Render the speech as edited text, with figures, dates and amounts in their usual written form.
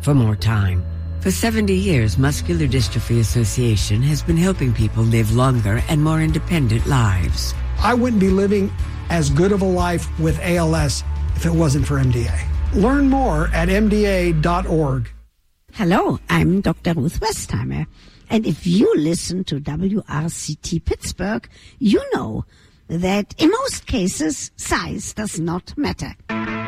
for more time. For 70 years, Muscular Dystrophy Association has been helping people live longer and more independent lives. I wouldn't be living as good of a life with ALS if it wasn't for MDA. Learn more at MDA.org. Hello, I'm Dr. Ruth Westheimer. And if you listen to WRCT Pittsburgh, you know that in most cases, size does not matter.